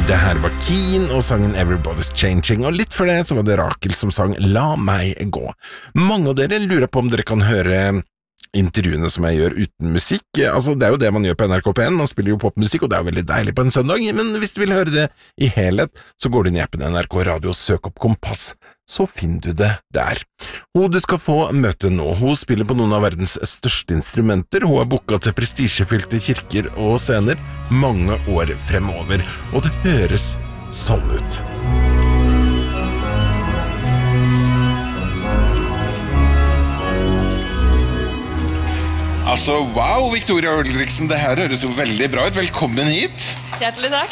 Det her var Keen og sangen Everybody's Changing, og litt før det så var det Rakel som sang La meg gå. Mange av dere lurer på om dere kan høre intervjuene som jeg gjør uten musikk. Altså, det er jo det man gjør på NRK P1, man spiller jo popmusikk, og det er jo veldig deilig på en søndag, men hvis du vil høre det i helhet, så går du inn i appen NRK Radio og søk opp Kompass, så finner du det der. Hun du skal få møte nå, hun spiller på noen av verdens største instrumenter, hun er booket til prestisjefylte kirker og scener mange år fremover, og det høres sånn ut. Altså, wow, Victoria Ulriksen, det her høres jo veldig bra ut. Velkommen hit. Hjertelig takk.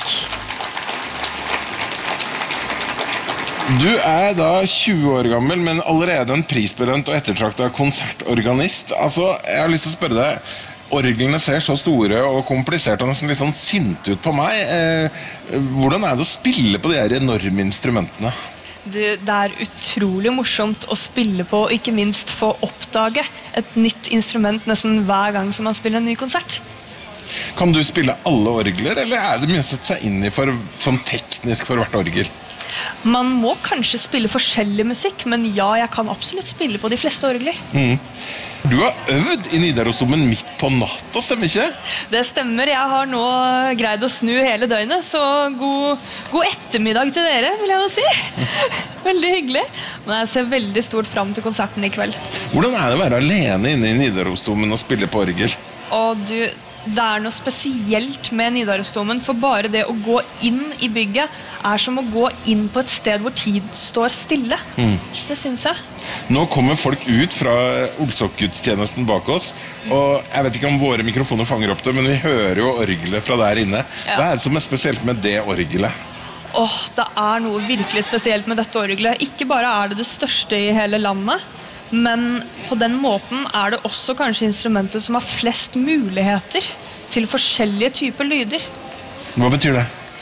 Du er da 20 år gammel, men allerede en prisbelønt og ettertraktet konsertorganist. Altså, jeg har lyst til å spørre deg, orglene ser så store og kompliserte og nesten litt sånn sinte ut på meg. Hvordan er det å spille på de her enorme instrumentene? Det er utrolig morsomt å spille på, og ikke minst få oppdage et nytt instrument nesten hver gang som man spiller en ny konsert. Kan du spille alle orgler, eller er det mye å sette seg inn i sånn teknisk for hvert orgel? Man må kanskje spille forskjellig musikk, men ja, jeg kan absolutt spille på de fleste orgler. Du har øvd i Nidarosdomen midt på natta, stemmer ikke? Det stemmer, jeg har nå greid å snu hele døgnet, så god ettermiddag til dere, vil jeg jo si. Veldig hyggelig, men jeg ser veldig stort frem til konserten i kveld. Hvordan er det å være alene inne i Nidarosdomen og spille på orgel? Og det er noe spesielt med Nidarosdomen, for bare det å gå inn i bygget er som å gå inn på et sted hvor tid står stille. Det synes jeg. Nå kommer folk ut fra Olsok-gudstjenesten bak oss, og jeg vet ikke om våre mikrofoner fanger opp det, men vi hører jo orgelet fra der inne. Hva er det som er spesielt med det orgelet? Det er noe virkelig spesielt med dette orgelet. Ikke bare er det største i hele landet, men på den måten er det også kanskje instrumentet som har flest muligheter til forskjellige typer lyder. Hva betyr det?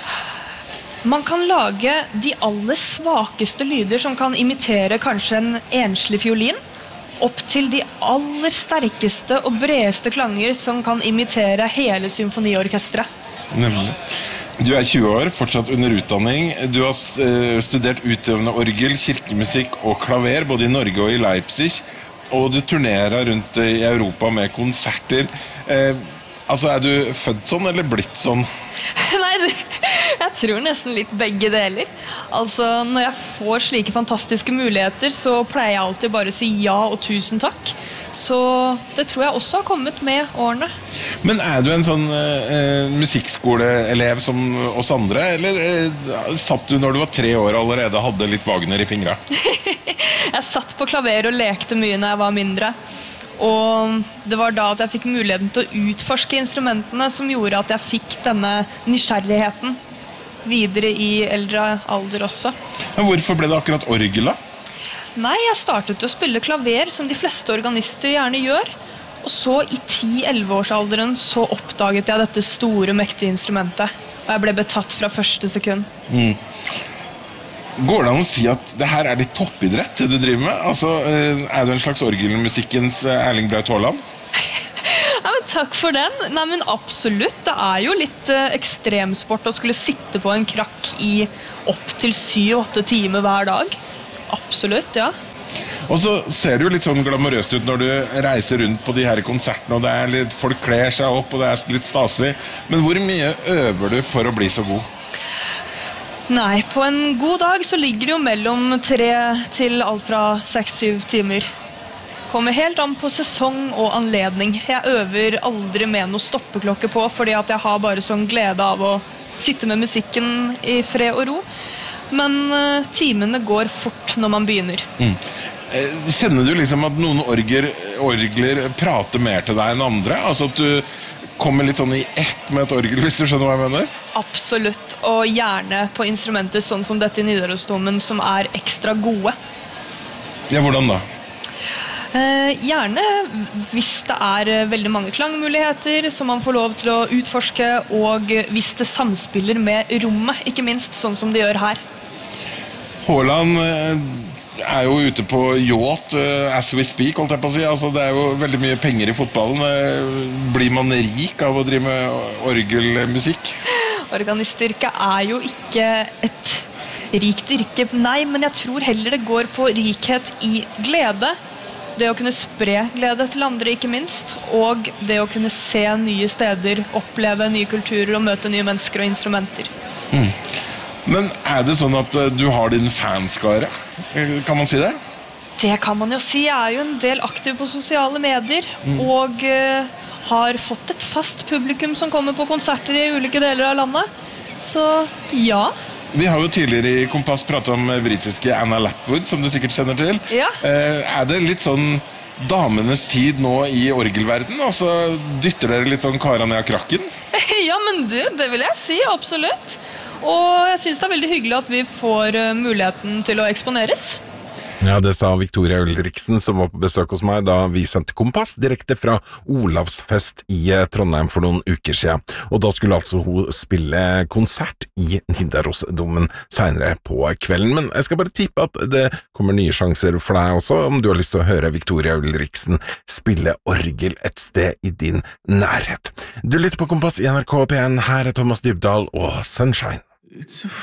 Man kan lage de aller svakeste lyder som kan imitere kanskje en enslig fiolin, opp til de aller sterkeste og bredeste klanger som kan imitere hele symfoniorkestret. Nemlig. Du er 20 år, fortsatt under utdanning. Du har studert utøvende orgel, kirkemusikk og klaver, både i Norge og i Leipzig. Og du turnerer rundt i Europa med konserter. Altså, er du født sånn eller blitt sånn? Nei, jeg tror nesten litt begge deler. Altså, når jeg får slike fantastiske muligheter, så pleier jeg alltid bare å si ja og tusen takk. Så det tror jeg også har kommet med årene. Men er du en sånn musikkskoleelev som oss andre, eller satt du når du var 3 år allerede hadde litt Wagner i fingra? Jeg satt på klaver og lekte mye når jeg var mindre. Og det var da at jeg fikk muligheten til å utforske instrumentene som gjorde at jeg fikk denne nysgjerrigheten videre i eldre alder også. Men hvorfor ble det akkurat orgel da? Nei, jeg startet å spille klaver som de fleste organister gjerne gjør. Og så i 10-11-årsalderen så oppdaget jeg dette store, mektige instrumentet. Og jeg ble betatt fra første sekund. Går det an å si at det her er litt toppidrett det du driver med? Altså, er du en slags orgelmusikkens Erling Braut Haaland? Ja, men takk for den. Nei, men absolutt. Det er jo litt ekstremsport å skulle sitte på en krakk i opp til 7-8 timer hver dag. Absolutt, ja. Og så ser det jo litt sånn glamorøst ut når du reiser rundt på de her konsertene, og det er litt, folk kler seg opp, og det er litt staselig. Men hvor mye øver du for å bli så god? Nei, på en god dag så ligger det jo mellom 3 til alt fra 6-7 timer. Kommer helt an på sesong og anledning. Jeg øver aldri med noe stoppeklokke på, fordi at jeg har bare sånn glede av å sitte med musikken i fred og ro. Men timene går fort når man begynner. Kjenner du liksom at noen orgler prater mer til deg enn andre? Altså at du kommer litt sånn i ett med et orgel, hvis du skjønner hva jeg mener? Absolutt, og gjerne på instrumenter sånn som dette i Nidarosdomen, som er ekstra gode. Ja, hvordan da? Gjerne hvis det er veldig mange klangmuligheter som man får lov til å utforske, og hvis det samspiller med rommet, ikke minst sånn som det gjør her. Haaland er jo ute på yacht as we speak, holdt jeg på å si. Altså, det er jo veldig mye penger i fotballen. Blir man rik av å drive med orgelmusikk? Organistyrke jo ikke et rikt yrke, nei, men jeg tror heller det går på rikhet i glede. Det å kunne spre glede til andre, ikke minst, og det å kunne se nye steder, oppleve nye kulturer og møte nye mennesker og instrumenter. Men det sånn at du har din fanskare? Kan man si det? Det kan man jo si. Jeg jo en del aktiv på sosiale medier, og har fått et fast publikum som kommer på konserter i ulike deler av landet. Så ja. Vi har jo tidligere i Kompass pratet om britiske Anna Lapwood, som du sikkert kjenner til. Ja. Det litt sånn damenes tid nå i orgelverden? Altså, dytter dere litt sånn kara ned av krakken? Ja, men det vil jeg si, absolutt. Og jeg synes det veldig hyggelig at vi får muligheten til å eksponeres. Ja, det sa Victoria Ulriksen, som var på besøk hos meg da vi sendte Kompass direkte fra Olavsfest i Trondheim for noen uker siden. Og da skulle altså hun spille konsert i Nidarosdomen senere på kvelden. Men jeg skal bare tippe at det kommer nye sjanser for deg også, om du har lyst til å høre Victoria Ulriksen spille orgel et sted i din nærhet. Du lytter på Kompass i NRK P1, her Thomas Dybdahl og Sunshine.